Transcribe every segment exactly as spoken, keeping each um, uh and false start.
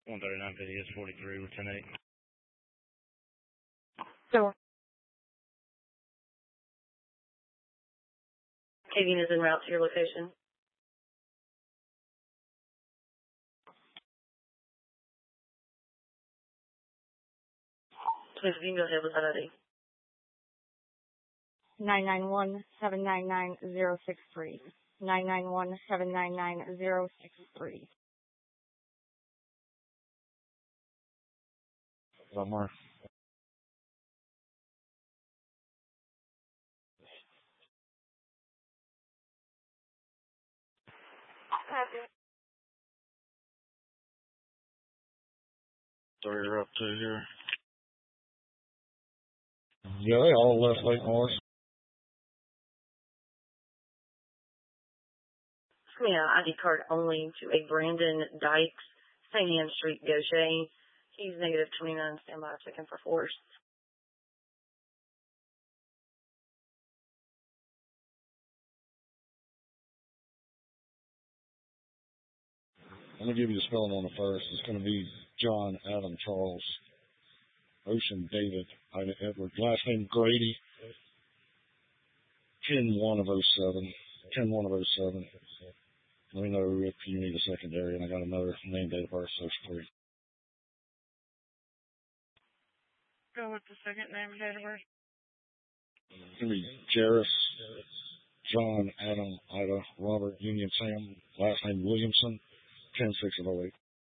one thirty-nine fifty is forty-three with ten eight. So, Kavian is en route to your location. Please, if you can go ahead with that I D. nine nine one, seven nine nine, zero six three. nine nine one, seven nine nine, zero six three. Somewhere. So you're up to here. Yeah, they all left Lake Morris. Yeah, I D card only to a Brandon Dykes, Saint Anne Street, Gaucher. He's negative twenty-nine, standby, checking for force. I'm going to give you the spelling on the first. It's going to be John, Adam, Charles, Ocean, David, Ida, Edward. Last name Grady. ten one of oh seven. ten one of oh seven. Let me know if you need a secondary, and I got another name, date of birth, social security. Go with the second name and date of birth. It's going to be Jairus, John, Adam, Ida, Robert, Union, Sam. Last name Williamson. ten six of oh eight.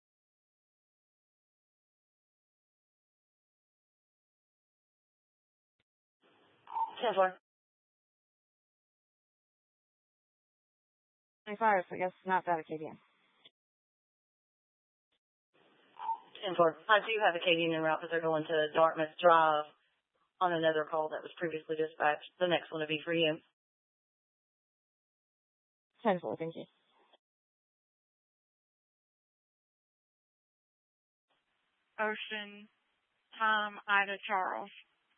ten four. twenty-five, I guess not that Acadian. ten four. I do have a Acadian en route, but they're going to Dartmouth Drive on another call that was previously dispatched. The next one will be for you. ten four, thank you. Ocean, Tom, Ida, Charles.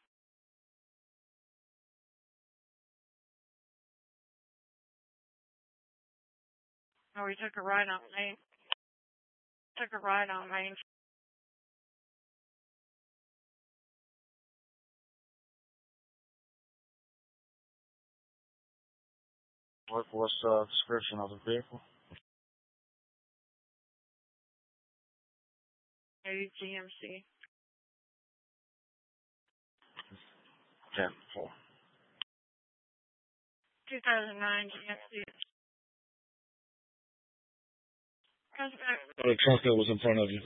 Oh, we took a ride on Main. Took a ride on Main. What was the uh, description of the vehicle? A G M C. ten four. two thousand nine G M C. The truck that was in front of you.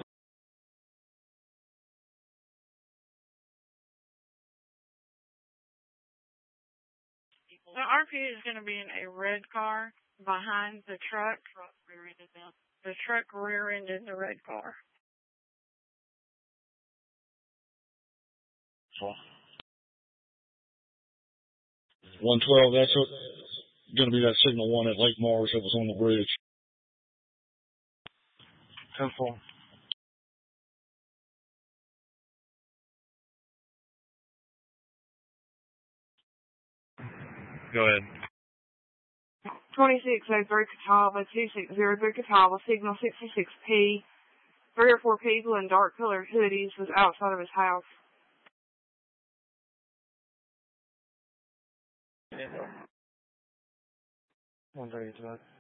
The R P is going to be in a red car behind the truck. The truck rear-ended the red car. one twelve, that's going to be that signal one at Lake Morris that was on the bridge. ten four. Go ahead. twenty-six oh three Catawba, two six zero three Catawba, signal sixty-six P. Three or four people in dark colored hoodies was outside of his house. one thirty-two.